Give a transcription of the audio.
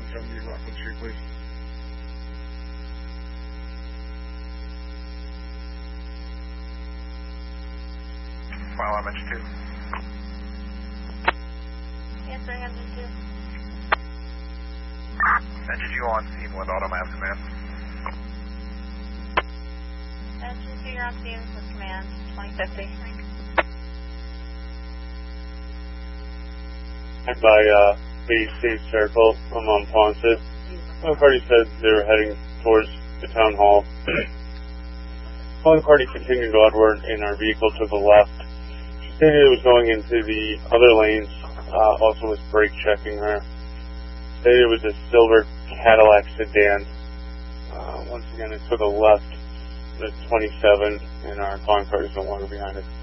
170 Rockland Street, please. File MH2. Yes, 302. Engine you on scene with automatic command. Engine 2, you're on scene with command 2050. By Bay Circle, I'm on Ponce. My party said they were heading towards the town hall. Calling party continued onward and our vehicle took a left. She stated it was going into the other lanes, also was brake checking her. Stated it was a silver Cadillac sedan. Once again, it took a left at 27 and our calling party is no longer behind it.